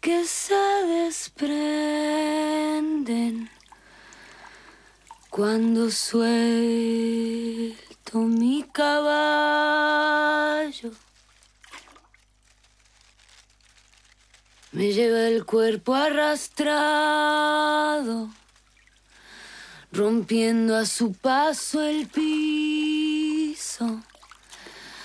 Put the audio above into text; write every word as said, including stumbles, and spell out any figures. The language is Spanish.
que se desprenden cuando suelto mi caballo. Me lleva el cuerpo arrastrado, rompiendo a su paso el piso.